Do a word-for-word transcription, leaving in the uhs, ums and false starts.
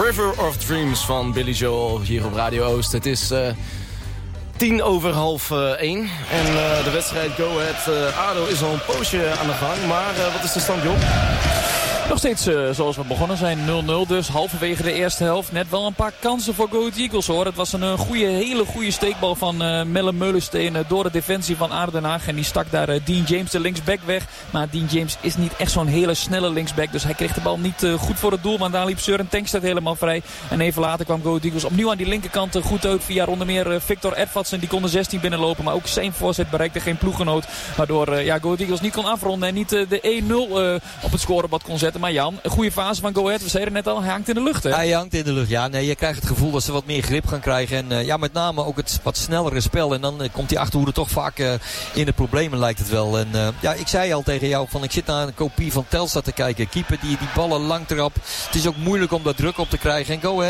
River of Dreams van Billy Joel hier op Radio Oost. Het is uh, tien over half uh, één. En uh, de wedstrijd Go Ahead uh, A D O is al een poosje aan de gang. Maar uh, wat is de stand, Job? Nog steeds uh, zoals we begonnen zijn, nul nul dus. Halverwege de eerste helft. Net wel een paar kansen voor Go Ahead Eagles hoor. Het was een uh, goede, hele goede steekbal van uh, Melle Meulensteen uh, door de defensie van A D O Den Haag. En die stak daar uh, Dean James, de linksback, weg. Maar Dean James is niet echt zo'n hele snelle linksback. Dus hij kreeg de bal niet uh, goed voor het doel. Want daar liep Søren Tankstad helemaal vrij. En even later kwam Go Ahead Eagles opnieuw aan die linkerkant uh, goed uit. Via onder meer uh, Victor Edvardsen. Die kon de zestien binnenlopen. Maar ook zijn voorzet bereikte geen ploeggenoot. Waardoor uh, ja, Go Ahead Eagles niet kon afronden. En niet uh, de één nul uh, op het scorebord kon zetten. Maar Jan, een goede fase van Go Ahead. We zeiden net al, hij hangt in de lucht. Hè? Hij hangt in de lucht, ja. Nee, je krijgt het gevoel dat ze wat meer grip gaan krijgen. En uh, ja, met name ook het wat snellere spel. En dan uh, komt die achterhoede toch vaak uh, in de problemen, lijkt het wel. En uh, ja, ik zei al tegen jou, van ik zit naar een kopie van Telstar te kijken. Keeper die die ballen lang trap. Het is ook moeilijk om daar druk op te krijgen. En Go Ahead